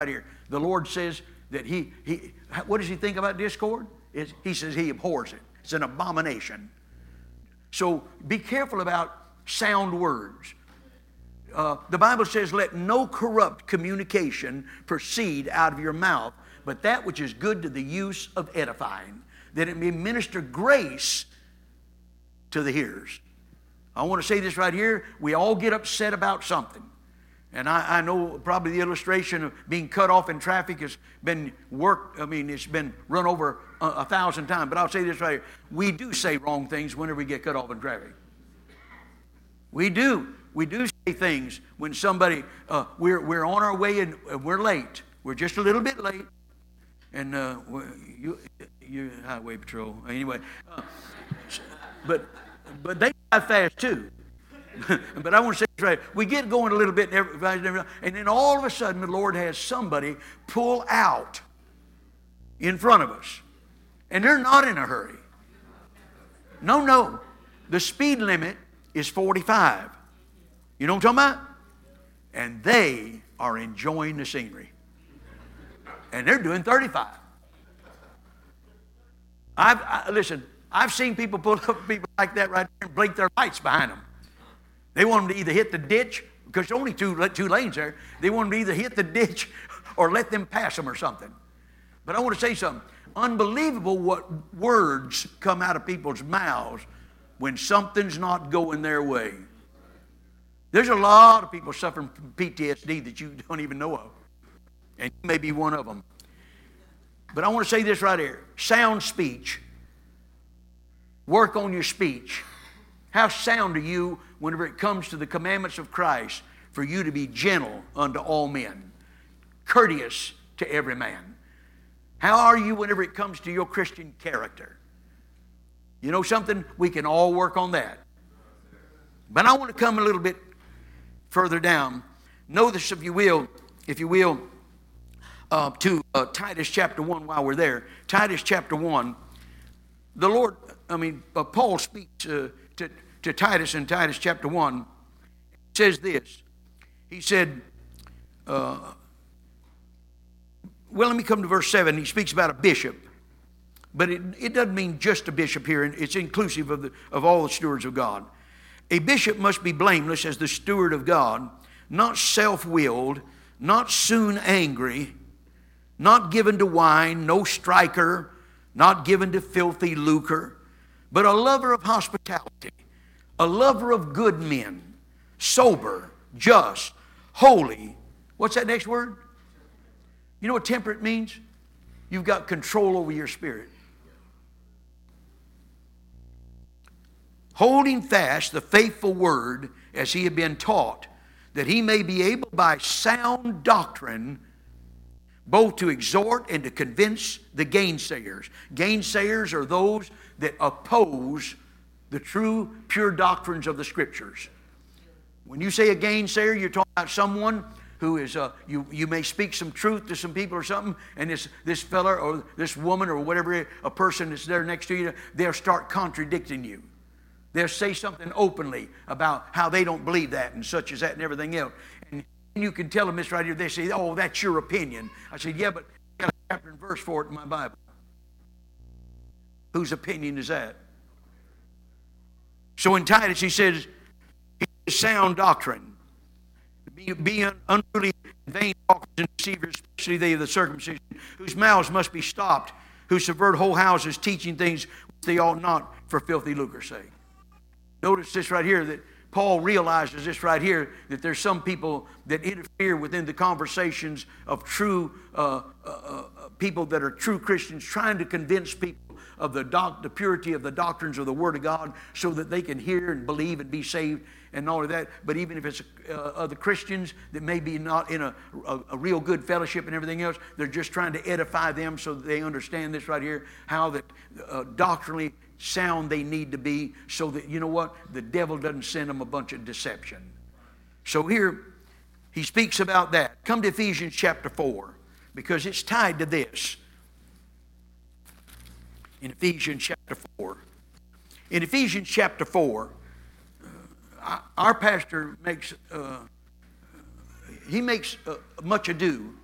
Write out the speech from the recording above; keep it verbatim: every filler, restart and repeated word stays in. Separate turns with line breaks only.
right here. The Lord says that he, he what does he think about discord? It's, he says he abhors it. It's an abomination. So be careful about sound words. Uh, the Bible says, let no corrupt communication proceed out of your mouth, but that which is good to the use of edifying, that it may minister grace to the hearers. I want to say this right here. We all get upset about something. And I, I know probably the illustration of being cut off in traffic has been worked, I mean, it's been run over a, a thousand times. But I'll say this right here. We do say wrong things whenever we get cut off in traffic. We do. We do say things when somebody, uh, we're, we're on our way and we're late. We're just a little bit late. And uh, you, you highway patrol. Anyway. Uh, but, but they drive fast too. But I want to say this right. We get going a little bit, and then all of a sudden the Lord has somebody pull out in front of us. And they're not in a hurry. No, no. The speed limit is forty-five. You know what I'm talking about? And they are enjoying the scenery. And they're doing thirty-five. I've, I, listen, I've seen people pull up people like that right there and blink their lights behind them. They want them to either hit the ditch, because there's only two, two lanes there. They want them to either hit the ditch or let them pass them or something. But I want to say something. Unbelievable what words come out of people's mouths when something's not going their way. There's a lot of people suffering from P T S D that you don't even know of. And you may be one of them. But I want to say this right here. Sound speech. Work on your speech. How sound are you whenever it comes to the commandments of Christ for you to be gentle unto all men, courteous to every man? How are you whenever it comes to your Christian character? You know something? We can all work on that. But I want to come a little bit further down. Notice, if you will, if you will, uh, to uh, Titus chapter one while we're there. Titus chapter one. The Lord, I mean, uh, Paul speaks uh, to, to Titus in Titus chapter one. He says this. He said, uh, well, let me come to verse seven. He speaks about a bishop. But it, it doesn't mean just a bishop here. It's inclusive of, the, of all the stewards of God. A bishop must be blameless as the steward of God, not self-willed, not soon angry, not given to wine, no striker, not given to filthy lucre, but a lover of hospitality, a lover of good men, sober, just, holy. What's that next word? You know what temperate means? You've got control over your spirit. Holding fast the faithful word as he had been taught, that he may be able by sound doctrine both to exhort and to convince the gainsayers. Gainsayers are those that oppose the true, pure doctrines of the Scriptures. When you say a gainsayer, you're talking about someone who is, uh, you, you may speak some truth to some people or something, and this, this fella or this woman or whatever, a person that's there next to you, they'll start contradicting you. They'll say something openly about how they don't believe that and such as that and everything else. And you can tell them this right here. They say, oh, that's your opinion. I said, yeah, but I got a chapter and verse for it in my Bible. Whose opinion is that? So in Titus he says, sound doctrine. Be, be unruly, vain talkers and deceivers, especially they of the circumcision, whose mouths must be stopped, who subvert whole houses, teaching things which they ought not for filthy lucre's sake. Notice this right here, that Paul realizes this right here, that there's some people that interfere within the conversations of true uh, uh, uh, people that are true Christians, trying to convince people of the, doc, the purity of the doctrines of the Word of God so that they can hear and believe and be saved and all of that. But even if it's uh, other Christians that may be not in a, a, a real good fellowship and everything else, they're just trying to edify them so that they understand this right here, how that uh, doctrinally sound they need to be, so that, you know what, the devil doesn't send them a bunch of deception. So here he speaks about that. Come to Ephesians chapter four, because it's tied to this. In Ephesians chapter four. In Ephesians chapter four, uh, our pastor makes, uh, he makes uh, much ado